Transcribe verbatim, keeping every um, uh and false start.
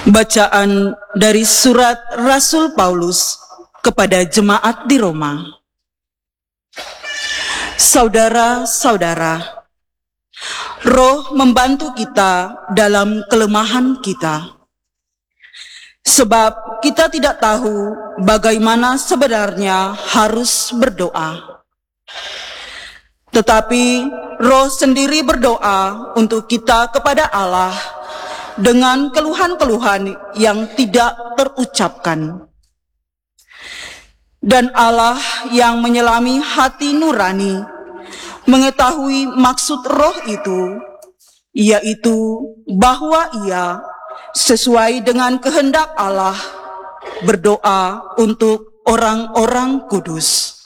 Bacaan dari surat Rasul Paulus kepada jemaat di Roma. Saudara-saudara, Roh membantu kita dalam kelemahan kita. Sebab kita tidak tahu bagaimana sebenarnya harus berdoa. Tetapi Roh sendiri berdoa untuk kita kepada Allah dengan keluhan-keluhan yang tidak terucapkan. Dan Allah yang menyelami hati nurani mengetahui maksud Roh itu, yaitu bahwa Ia sesuai dengan kehendak Allah berdoa untuk orang-orang kudus.